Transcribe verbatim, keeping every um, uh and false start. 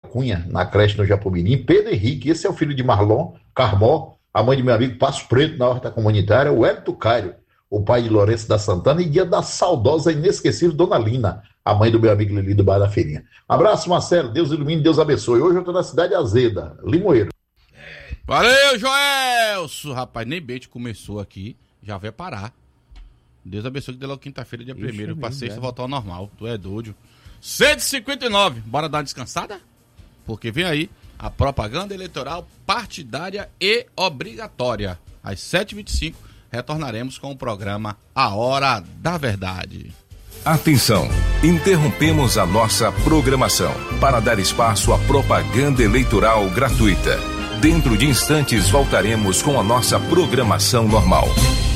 Cunha, na creche no Japomirim. Pedro Henrique, esse é o filho de Marlon Carmó, a mãe de meu amigo Passo Preto, na horta comunitária. O Hélito Cairo, o pai de Lourenço da Santana. E dia da saudosa e inesquecível Dona Lina, a mãe do meu amigo Lili do Bar da Feirinha. Abraço, Marcelo, Deus ilumine, Deus abençoe. Hoje eu estou na cidade azeda, Limoeiro. Valeu, Joelso! Rapaz, nem bem começou aqui, já vai parar. Deus abençoe que dê logo quinta-feira, dia primeiro, pra sexta voltar ao normal. Tu é doido. cento e cinquenta e nove, bora dar uma descansada? Porque vem aí a propaganda eleitoral partidária e obrigatória. Às sete e vinte e cinco, retornaremos com o programa A Hora da Verdade. Atenção, interrompemos a nossa programação para dar espaço à propaganda eleitoral gratuita. Dentro de instantes voltaremos com a nossa programação normal.